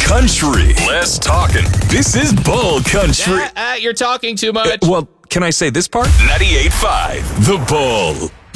country. Less talking. This is Bull Country. You're talking too much. Well, can I say this part? 98.5 The Bull.